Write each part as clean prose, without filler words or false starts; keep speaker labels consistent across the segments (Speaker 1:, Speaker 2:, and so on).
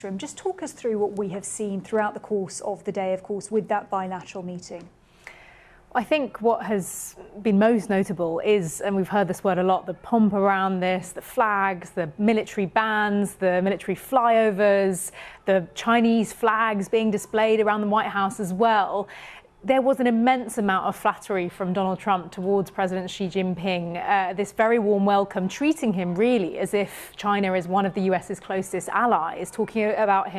Speaker 1: Just talk us through what we have seen throughout the course of the day, of course, with that bilateral meeting.
Speaker 2: I think what has been most notable is, and we've heard this word a lot, the pomp around this, the flags, the military bands, the military flyovers, the Chinese flags being displayed around the White House as well. There was an immense amount of flattery from Donald Trump towards President Xi Jinping, this very warm welcome, treating him really as if China is one of the US's closest allies, talking about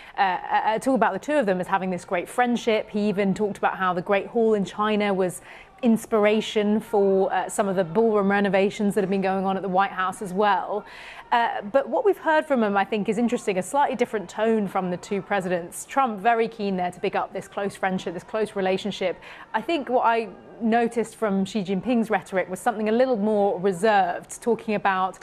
Speaker 2: the two of them as having this great friendship. He even talked about how the Great Hall in China was inspiration for some of the ballroom renovations that have been going on at the White House as well. But what we've heard from him, I think, is interesting, a slightly different tone from the two presidents. Trump very keen there to pick up this close friendship, this close relationship. I think what I noticed from Xi Jinping's rhetoric was something a little more reserved, talking about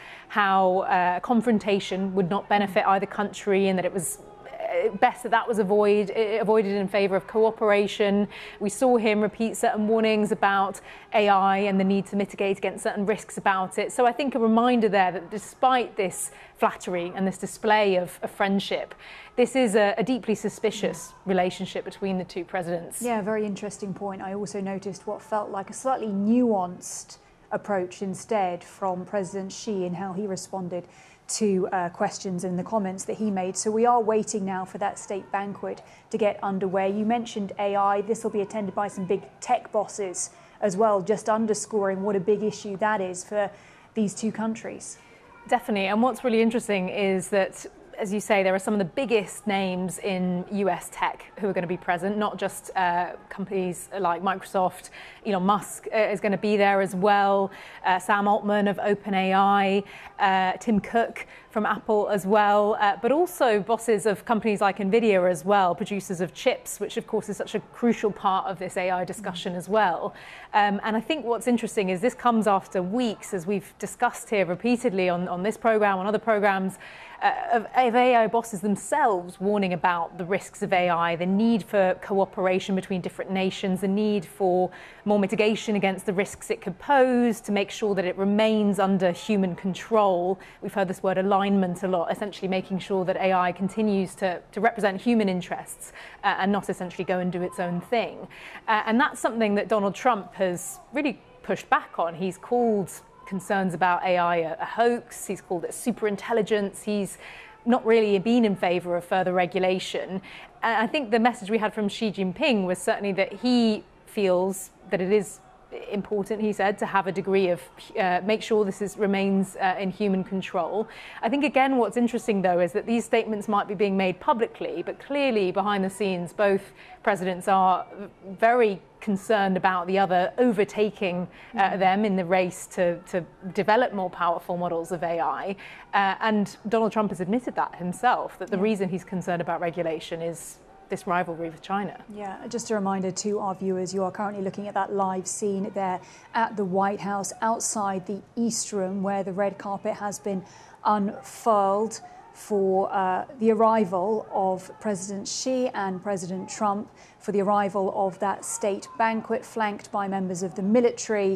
Speaker 2: how confrontation would not benefit either country and that it was best that was avoided in favour of cooperation. We saw him repeat certain warnings about AI and the need to mitigate against certain risks about it. So I think a reminder there that despite this flattery and this display of friendship, this is a deeply suspicious relationship between the two presidents.
Speaker 1: Yeah, very interesting point. I also noticed what felt like a slightly nuanced approach instead from President Xi in how he responded to questions and the comments that he made. So we are waiting now for that state banquet to get underway. You mentioned AI. This will be attended by some big tech bosses as well, just underscoring what a big issue that is for these two countries.
Speaker 2: Definitely. And what's really interesting is that, as you say, there are some of the biggest names in US tech who are going to be present, not just companies like Microsoft. Elon Musk is going to be there as well, Sam Altman of OpenAI, Tim Cook from Apple as well, but also bosses of companies like NVIDIA as well, producers of chips, which of course is such a crucial part of this AI discussion as well. And I think what's interesting is this comes after weeks, as we've discussed here repeatedly on this program, on other programs, of AI bosses themselves warning about the risks of AI, the need for cooperation between different nations, the need for more mitigation against the risks it could pose, to make sure that it remains under human control. We've heard this word alignment a lot, essentially making sure that AI continues to represent human interests and not essentially go and do its own thing. And that's something that Donald Trump has really pushed back on. He's called concerns about AI a hoax. He's called it superintelligence. He's not really been in favour of further regulation. And I think the message we had from Xi Jinping was certainly that he feels that it is important, he said, to have a degree of make sure this remains in human control. I think, again, what's interesting, though, is that these statements might be being made publicly, but clearly behind the scenes, both presidents are very concerned about the other overtaking them in the race to develop more powerful models of AI. And Donald Trump has admitted that himself, that the reason he's concerned about regulation is this rivalry with China.
Speaker 1: Yeah, just a reminder to our viewers, you are currently looking at that live scene there at the White House, outside the East Room, where the red carpet has been unfurled for the arrival of President Xi and President Trump, for the arrival of that state banquet, flanked by members of the military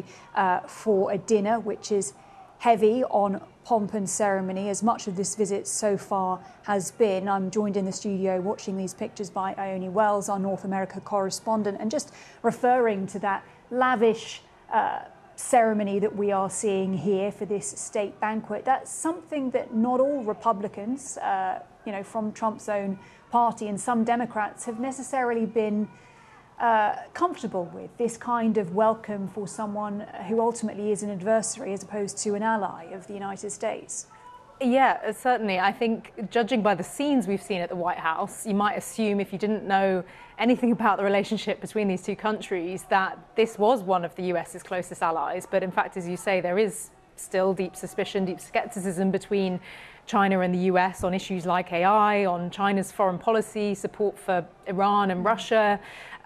Speaker 1: for a dinner, which is heavy on pomp and ceremony, as much of this visit so far has been. I'm joined in the studio watching these pictures by Ione Wells, our North America correspondent, and just referring to that lavish ceremony that we are seeing here for this state banquet. That's something that not all Republicans, from Trump's own party, and some Democrats have necessarily been comfortable with, this kind of welcome for someone who ultimately is an adversary as opposed to an ally of the United States.
Speaker 2: Yeah, certainly. I think, judging by the scenes we've seen at the White House, you might assume, if you didn't know anything about the relationship between these two countries, that this was one of the US's closest allies. But in fact, as you say, there is still deep suspicion, deep skepticism between China and the US on issues like AI, on China's foreign policy, support for Iran and Russia,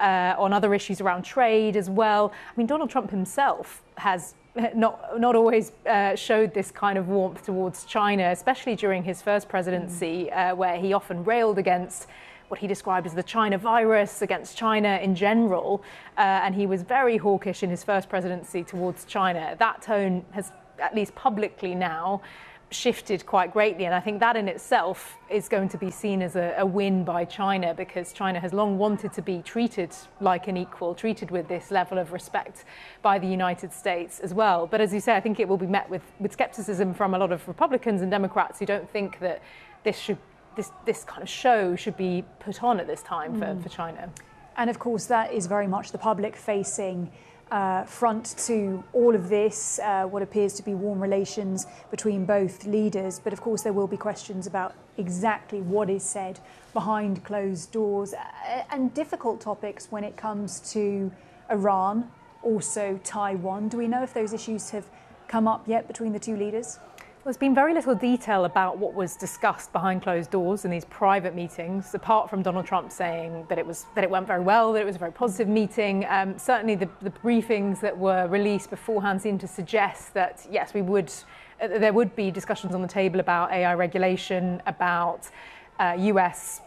Speaker 2: on other issues around trade as well. I mean, Donald Trump himself has not always showed this kind of warmth towards China, especially during his first presidency, where he often railed against what he described as the China virus, against China in general. And he was very hawkish in his first presidency towards China. That tone has, at least publicly now, shifted quite greatly, and I think that in itself is going to be seen as a win by China, because China has long wanted to be treated like an equal, treated with this level of respect by the United States as well. But as you say, I think it will be met with skepticism from a lot of Republicans and Democrats who don't think that this kind of show should be put on at this time for China.
Speaker 1: And of course, that is very much the public-facing front to all of this, what appears to be warm relations between both leaders. But of course, there will be questions about exactly what is said behind closed doors, and difficult topics when it comes to Iran, also Taiwan. Do we know if those issues have come up yet between the two leaders?
Speaker 2: There's been very little detail about what was discussed behind closed doors in these private meetings, apart from Donald Trump saying that it went very well, that it was a very positive meeting. Certainly the briefings that were released beforehand seemed to suggest that, yes, there would be discussions on the table about AI regulation, about US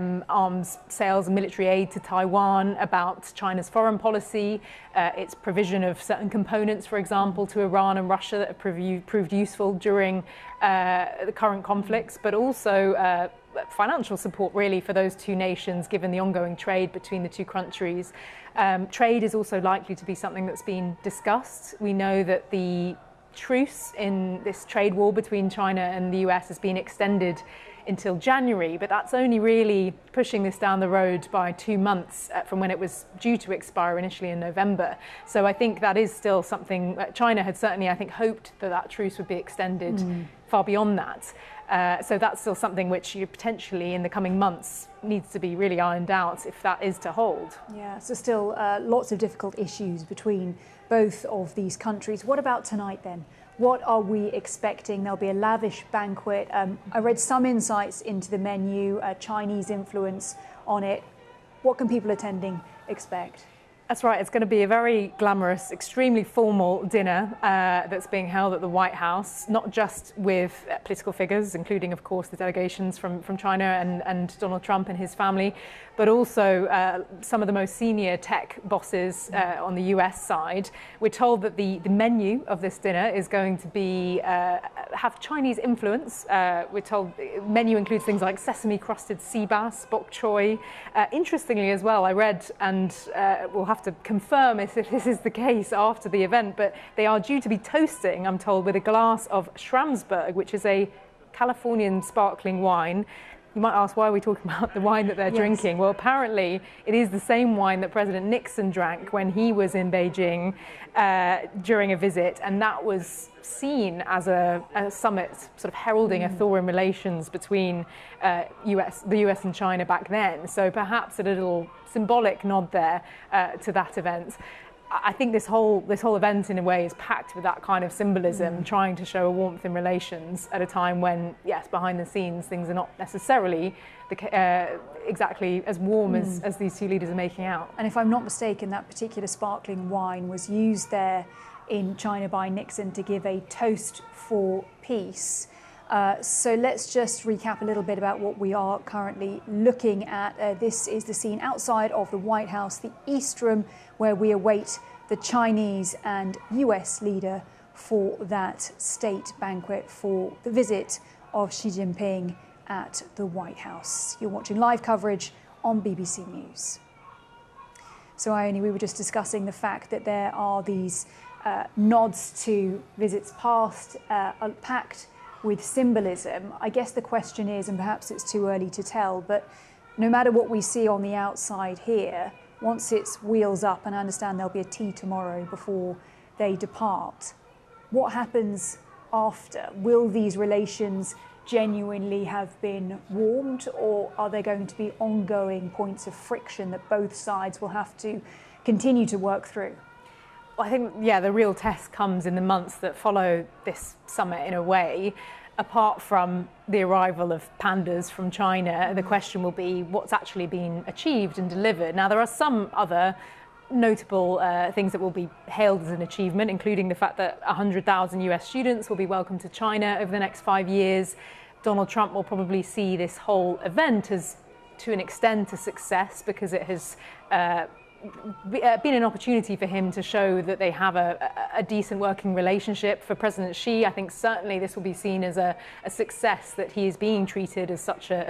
Speaker 2: arms sales and military aid to Taiwan, about China's foreign policy, its provision of certain components, for example, to Iran and Russia that have proved useful during the current conflicts, but also financial support really for those two nations, given the ongoing trade between the two countries. Trade is also likely to be something that's been discussed. We know that the truce in this trade war between China and the US has been extended until January, but that's only really pushing this down the road by 2 months from when it was due to expire initially in November. So I think that is still something China had certainly, I think, hoped that truce would be extended far beyond that. So that's still something which you potentially in the coming months needs to be really ironed out if that is to hold.
Speaker 1: Yeah, so still lots of difficult issues between both of these countries. What about tonight then? What are we expecting? There'll be a lavish banquet. I read some insights into the menu, Chinese influence on it. What can people attending expect?
Speaker 2: That's right. It's going to be a very glamorous, extremely formal dinner that's being held at the White House, not just with political figures, including, of course, the delegations from China and Donald Trump and his family, but also some of the most senior tech bosses on the US side. We're told that the menu of this dinner is going to be have Chinese influence. We're told the menu includes things like sesame-crusted sea bass, bok choy. Interestingly as well, I read, and we'll have to confirm if this is the case after the event, but they are due to be toasting, I'm told, with a glass of Schramsberg, which is a Californian sparkling wine. You might ask, why are we talking about the wine that they're drinking? Well, apparently it is the same wine that President Nixon drank when he was in Beijing during a visit, and that was seen as a summit sort of heralding a thaw in relations between the US and China back then. So perhaps a little symbolic nod there to that event. I think this whole event in a way is packed with that kind of symbolism, trying to show a warmth in relations at a time when, yes, behind the scenes things are not necessarily exactly as warm as these two leaders are making out.
Speaker 1: And if I'm not mistaken, that particular sparkling wine was used there in China by Nixon to give a toast for peace. So let's just recap a little bit about what we are currently looking at. This is the scene outside of the White House, the East Room, where we await the Chinese and US leader for that state banquet, for the visit of Xi Jinping at the White House. You're watching live coverage on BBC News. So Ione, we were just discussing the fact that there are these nods to visits past, packed with symbolism. I guess the question is, and perhaps it's too early to tell, but no matter what we see on the outside here, once it's wheels up, and I understand there'll be a tea tomorrow before they depart, what happens after? Will these relations genuinely have been warmed, or are there going to be ongoing points of friction that both sides will have to continue to work through?
Speaker 2: I think, yeah, the real test comes in the months that follow this summit in a way. Apart from the arrival of pandas from China, the question will be what's actually been achieved and delivered. Now, there are some other notable things that will be hailed as an achievement, including the fact that 100,000 US students will be welcomed to China over the next 5 years. Donald Trump will probably see this whole event as, to an extent, a success, because it has been an opportunity for him to show that they have a decent working relationship. For President Xi, I think certainly this will be seen as a success, that he is being treated as such a